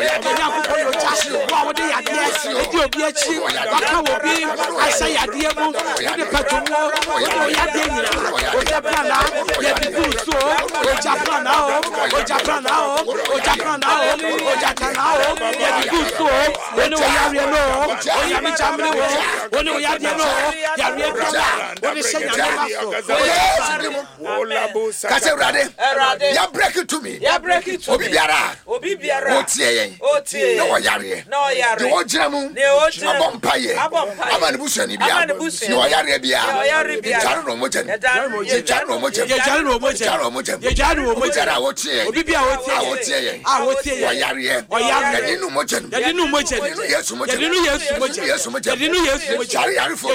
Ya break it to me. Ya break it to me. Obi biara. Otie. No yare. No yare. The ojamu. Abompaye. Amani busani bia. No yare bia. Jaro mojen. Jaro mojen. Jaro mojen. Jaro mojen. Obi bia otie. Otie. Oyare. Yadinu mojen. Yesu mojen. Yesu mojen. Jari fo.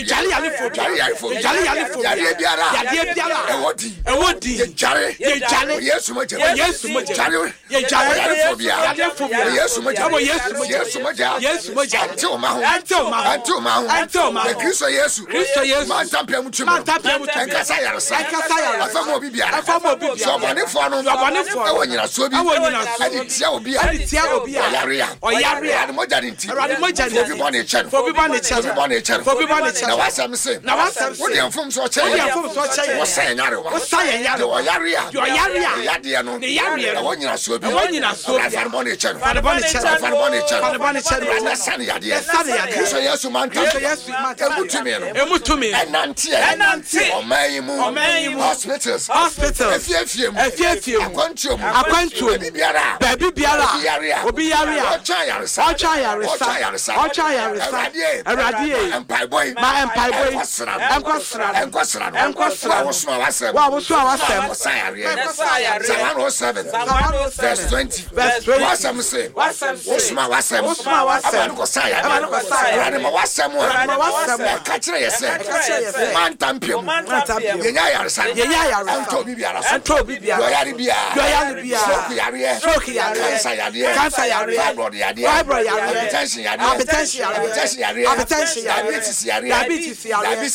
Yare biara. Ewodi. Jare. Yesu mojen. Yesu mojen. Jare fo bia. Yesu mojen. Until ma. The Christ Yesu. Manta pia mutu. Enkasa yarasa. Afamo bibia. So bone fo no. Ewonyina so bi. Adi tia obi. Oyare. Adi moja dinti. Obi bone chen. Na wasam se. Wo de mfom so che. Wo say nyare wa. Oyare. Yade no. Ewonyina so bi. Afamo bone chen. Sani yade. So Yesu manta. Emutumi. Enantie. Omayimu. Hospitals. Efiem. Akwantuom. Baby biara. Obi yare. Ocha yarisa. Eradi. Empire boy. Enkwasra. Wa wasem. Psalm 107. Verse 20. Wasem say. Osma wasem. Wasem. Kachire yese. Man tampio. Yenya yarisa. Anto bibiara. Yoyari bia. Stroke yare. Cancer yare. Fibroid yare. Hypertension yare. Diabetes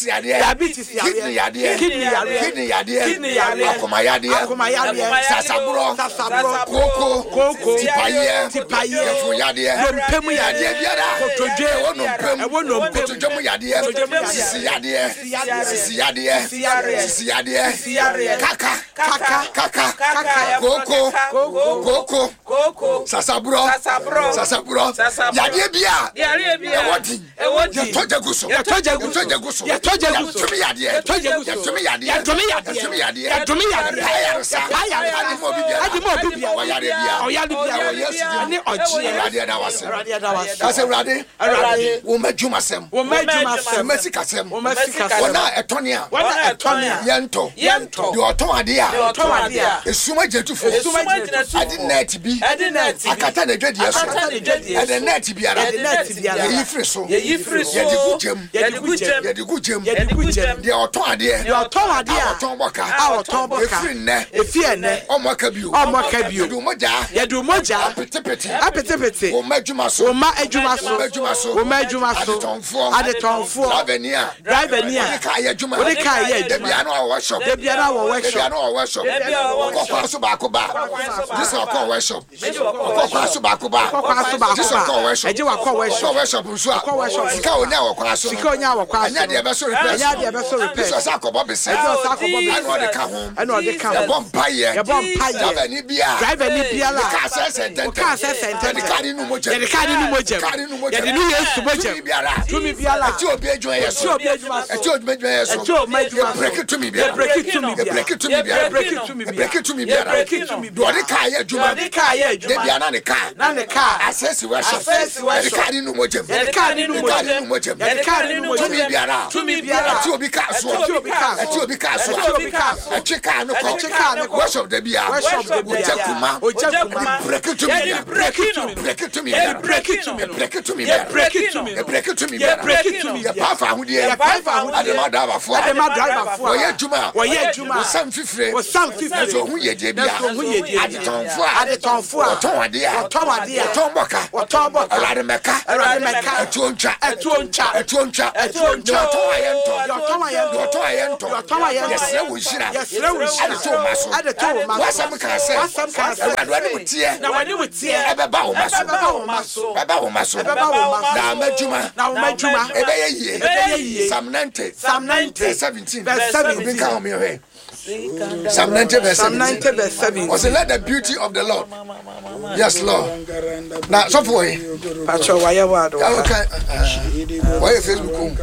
yare. Akoma yare. Sasabro. Koko. Tipaye. Efo yare. Pemu yare biara. Kotoje wono pemu. Kotoje yare. Sisi yare. Kaka. Koko. Sasabro. Yare bia. Ewodi. Toje guso. Tumi yare. Adimo bibia. Oyare bia. Ani oji. Rade. Wo majuma sem. Mesikasem. Wana etonia. Yento. The oton adea. Esuma jetufo. Adi net bi. Akata na dwedi yeso. Adi net biara. Ye yifreso. Ye digujem. The oton adea. Oton boka. Efie ne. Omaka bio. Yedu moja. Apetepete. Wo majuma so. Adetonfo. Driver near. What the car yet? Debiano workshop. Bakuba. This is our car workshop. Bakuba. This is our car workshop. This is our car workshop. Break it to me. beba wo maso na majuma ebe Psalm 90 17 verse 7 be come here. Psalm 90 verse 7. Was let the beauty of the Lord. Yes, Lord. Now, so for you. Pacho, why you want? Why you Facebook?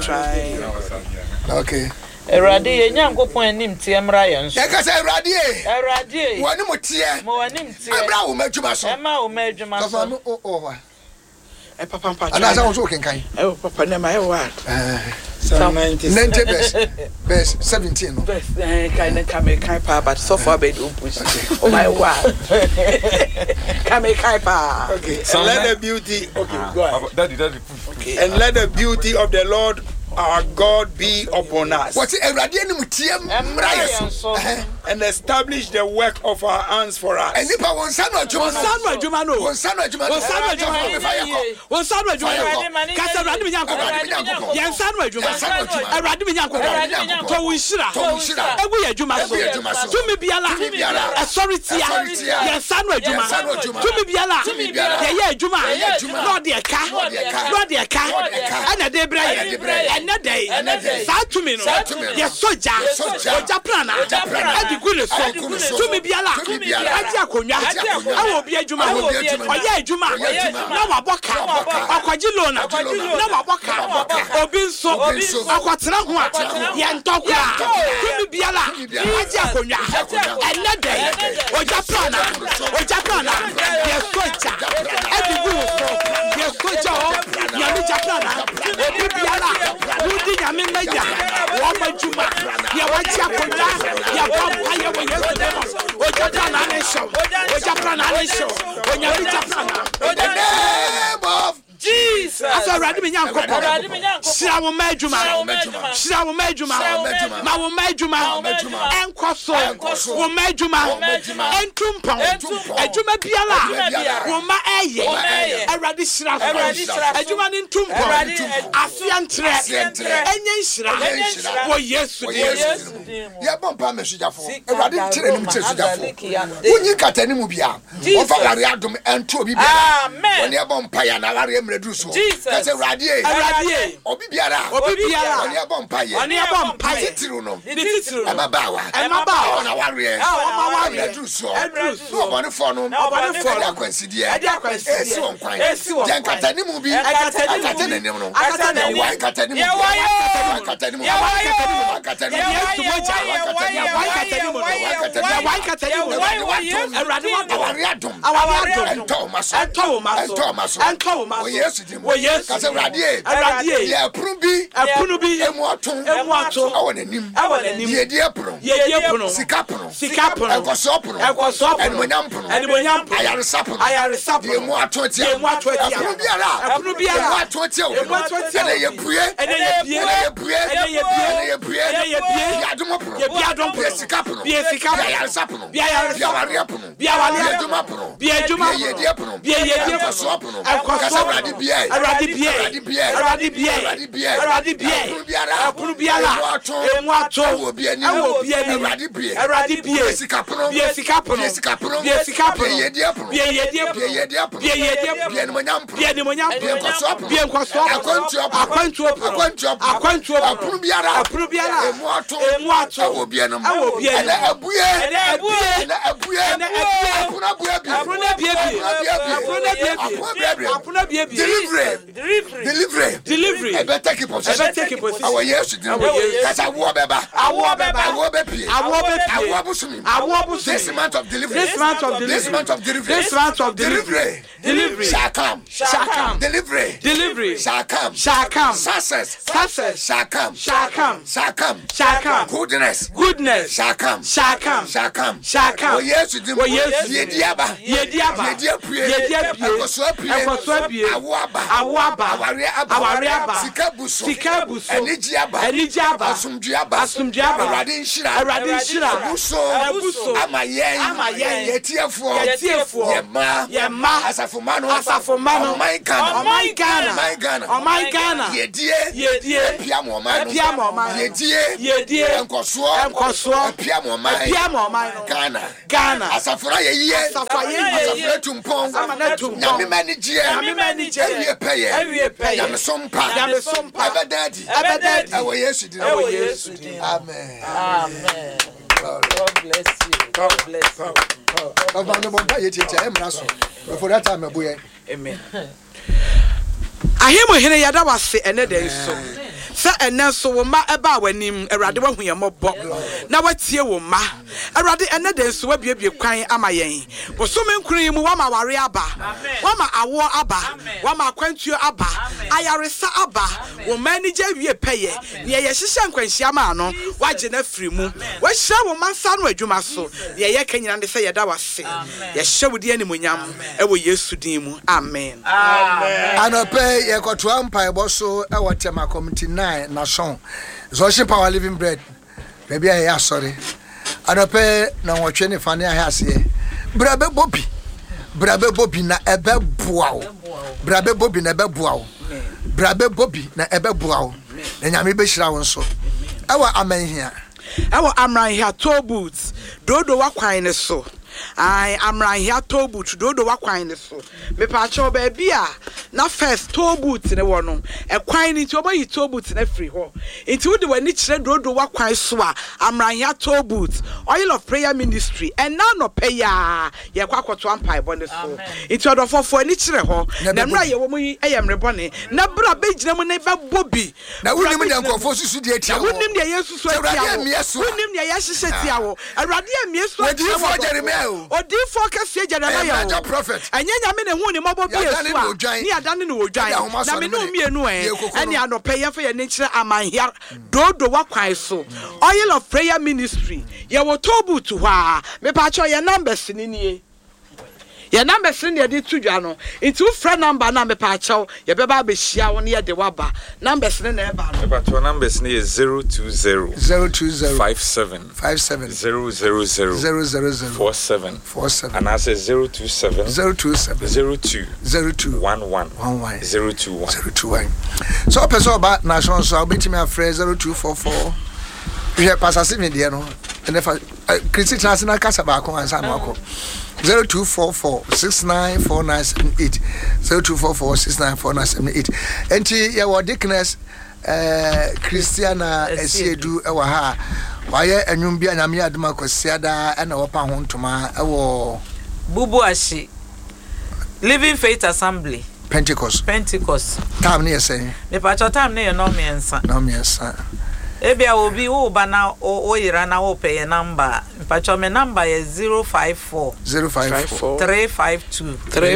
Okay. Eradi Nyankopon anim tie mra yen so. Eka se Eradi. Wani mo tie. Mo wani tie. Abra wo madwuma so. Ema wo madwuma so. Papa Papa Pacho. Ana sa wo so kenkan. Papa na my wa. Psalm 90 verse 17. Verse kind pa but so far be do push. Oh my word. Kind pa. Okay. And let the beauty. Okay, go ahead. Daddy. Okay. And let the beauty of the Lord our God be upon us. What Eradi ni mutie mra so. And establish the work of our hands for us. Enipa wonsa no adwuma no. Wonsa no adwuma. Kasa Eradi me nyanko. Yensa no adwuma. Eradi me nyanko. To wishira. Egu ye adwuma so. Tumi biala. Authority yensa no adwuma. Tumi biala. Ye adwuma. Lord ye ka. Ana de bra. Another sa to me no yes soja oja plana adi gule so to me biala adi akonwa awo bi adwuma oya adwuma na waboka akwaji lona na waboka obi nso akwatena ho a ye ntokwa to me biala adi akonwa another oja plana yes soja adi gule so yes soja ya mi plana obi biala Udi nyame meja wa majuma ya wachi akoda ya bamba ya wo yesu demo oja na nation onyame japana in the name of Jesus. Aso Eradi me nyanko. Shira wo majuma. Ma wo majuma. Enkoso. Wo majuma. Entumpa. Adwuma biala. Wo ma eye. Eradi shira. Adwuma ni ntumpa. Afiantre. Enye shira. Wo Yesu. Ya bomba mesujafo. Eradi ntire ni mtesujafo. Unyi katani mu bia. Ofa ware adom ento obi bia. Amen. Oni bomba ya na ware Jesus. That's a radie. Obibiara. Oni abompa ye. Titiru no. Amabawa. Ona warrior. Oma druso. Obone fo no. Ya kwansidie. Esi onkwan. Jan katani mu bi. Akatani nim no. Wa katani mu. Yes, because Eradi ya prubi emuato awonenim ye diapono sikapono ekosopono enmonyampno ayaresapono emuato tia prubiara emuato tia ene yepue yadomopono sikapono ayaresapono biawariapono biadumapono ekosopono Eradi Delivery. I better take a position. Our yes, because I war beba. This month of delivery. Delivery shall come. Delivery shall come. Success shall come. Goodness shall come. Oh yes, Yediaba. awariaba sikabuso enijiaba asumdriaba Radinshira abuso amayen yetiefo yema asafomano Ghana yedie piamo man yedie enkoso piamo man Ghana asafora yeye tumpon nyame manije ewie peye nyame sompa abadadi awo Yesu di amen God bless you. God bless you. Amen. Ahemo hene yada wase ene den so. Sa ene so wo ma eba wanim Awurade wa huyemobɔ na watie wo ma Awurade ene den so wabiebie kwan ama yen wo so menkuru mu wa ma ware aba wa ma awo aba wa ma kwantuo aba ayaresa aba wo manage wie peye ne ye hyehyɛ nkwanhyia ma no wagye na firi mu wa hyɛ wo mansa no adwuma so ne ye kanyina de sɛ yɛda wase ye hyɛ wo de animonyam ɛwɔ Yesu din mu amen anope ye kotoa mpaebɔ so ɛwɔ tema committee nation Zoshi Power Living Bread baby I sorry anope na wotwe ne fane ahase brabe bobi na ebe boawo brabe bobi na ebe boawo na nyame be hira won so ewa amanhia ewa amranhia toe boots dodo wakwan ne so I am right here toe boot dodo wakwan ne so me pa cho ba bia na first toe boot ne wo no e kwan ni ti obayi toe boot na free ho enti wo de wani kire dodo wakwan so a am right here toe boot oil of prayer ministry and now no pay ya ye kwakoto ampai bo ne so enti odofofo ani kire ho na mra ye wo mu eyemre bone na bra be gina mu ne ba bobi na wonim de nkofo susu de atia wo wonim de yesu so atia wo wonim de yehye tia wo awrade amieso atia wo Jeremiah Odifo kase Jeremiah yo prophet anya nyame ne hu ne mobɔ bi esu a ni adane ne wodwan na me no mienu ene anope ye fa ye ne kire amanhia dodo wakwan so oil of prayer ministry ye wo tobu to hɔ a me pa cho ye numbers ni nie ye numbers ni de tudwa no into friend number na me pa cho ye beba be hia wo ne ye de waba numbers ni na e ba no me pa cho numbers ni 020 57 000 47 and I say 027 02 11 021 so person about national so betimi afre 0244 we pass as me there no and if Christy Transnational Casa ba ko ansa no akọ 0244694978 0244694978 enti ya wo Dickness Christiana Esiedu ewa ha waye enwum bia nyame aduma kwasiada na wopa ho ntoma ewo Bubu Ashi Living Faith Assembly Pentecost time ne yesen me pa cho time ne no miensa ebia obi wo ba na o yira na wo pay number pa cho me number is 054 352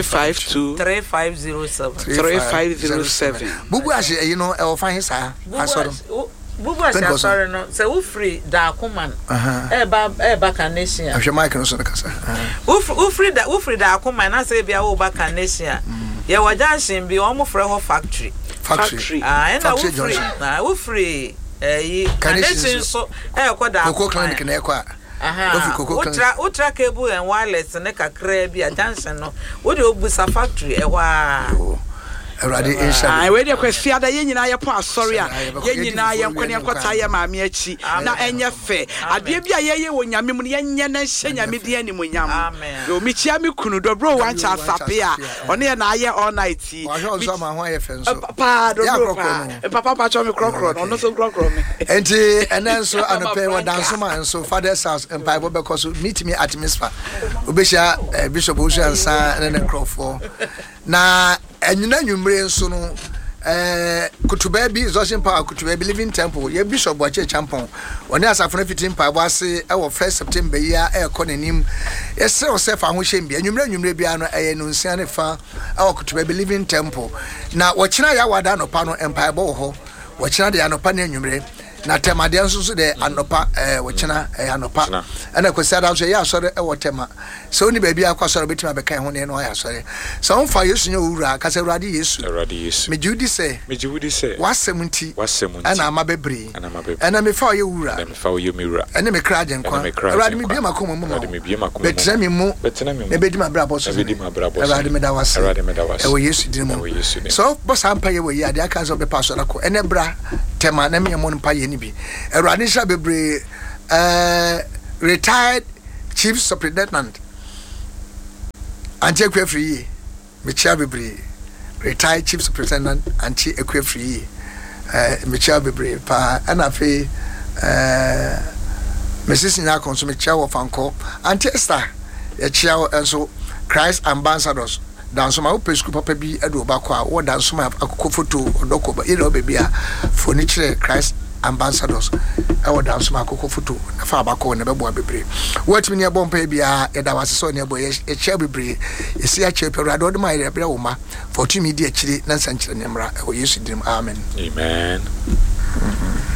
3507 Bubu Ashi you know e wo fa hisa asoro Bubu Ashi sorry no say wo free da akuman e ba Canation ahwe mic no so na kasa wo free da akuman na say bia wo ba Canation ye wa junction bi o mo frɛ ho factory na wo free Canation so koda Coco Clinic na ekwa Ultra cable and wireless ne kakra bi a junction no wo de obusa factory Already inside. We dey kwesi ada ye nyina ye po asori a ye nyina ye nkwane nkota ye maame achi na enye fe ade bia ye wo nyame mu ye nye na hye nyame de animonyam yo mi chia mi kunu do bro wan cha sape a one ye na ye all night mi so ma ho ye fe nso pa do bro papa cho mi krokro no so krokro me enti enen so anope wo danso ma nso father's house and bible because meet me at Mispa obehia bishop Osuansa na krofo na enyina nwumre nso no kutuba bi Zoshi Power kutuba bi Living Temple ye bishop Boache Champon oni asafuna fitin pa boase e wo 1 September ya e ko nanim ye se o se fa ho hye bi nwumre bia no eye no nsia ne fa e wo kutuba bi Living Temple na wo kina ya wada no pa no empire bo ho wo kina de anopa na nwumre na tema de nso so de anopa wo kina anopa ana kwesi ada so ya asore e wo tema so ni baby akwasoro betima beka ho ne no ya sore so on fa Yesu nya owura ka se Awurade Yesu me judi say wasem nti ana ama bebre ana me fa ye owura ana me kra agenkwa Awurade me bia makomo mu betena me mu e bedima brabo so Awurade me da wase e wo Yesu din mu so boss ampa ye wo ye ade aka so be pastor ko ene bra tema na me mo mpa ye ni bi Awurade sha bebre retired chief superintendent Anti Equefree, Michelle Bibri, retired chief superintendent, Anti Equefree, Michelle Bibri, Anafe, Mrs. Nakon, Michelle of Uncle, Anti Esther, a chair and so Christ ambassadors. Dance my open school papa be Edo Bakwa, or dance my Akufoto or Doko, but you know, baby, for nature Christ ambassadors. I would dance my Akufoto, far back on the boy be. What me near Bombay be a was so near boy, a chair be brave. You see a chair, I don't mind a broma for 2 media chili, Nansan Nemra, or you see them. Amen. Amen.